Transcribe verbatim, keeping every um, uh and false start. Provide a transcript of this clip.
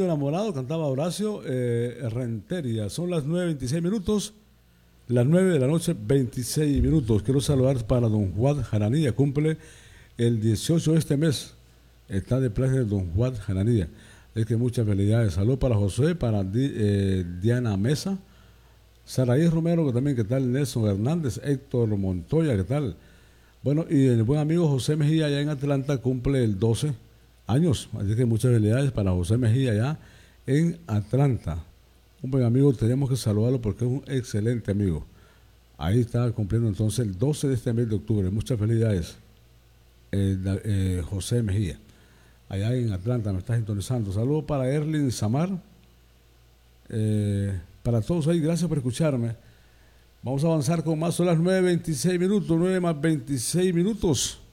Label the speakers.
Speaker 1: enamorado, cantaba Horacio eh, Renteria. Son las nueve veintiséis minutos, las nueve de la noche, veintiséis minutos. Quiero saludar para don Juan Jaranilla, cumple el dieciocho de este mes. Está de placer don Juan Jaranilla. Es que muchas felicidades. Salud para José, para Di, eh, Diana Mesa, Saraí Romero, que también, ¿qué tal? Nelson Hernández, Héctor Montoya, ¿qué tal? Bueno, y el buen amigo José Mejía allá en Atlanta cumple el doce años, así que muchas felicidades para José Mejía allá en Atlanta. Un buen amigo, tenemos que saludarlo porque es un excelente amigo. Ahí está cumpliendo entonces el doce de este mes de octubre. Muchas felicidades, eh, eh, José Mejía. Allá en Atlanta me está sintonizando. Saludos para Erlin Samar. Eh, para todos ahí, gracias por escucharme. Vamos a avanzar con más, son las nueve veintiséis minutos, nueve más veintiséis minutos.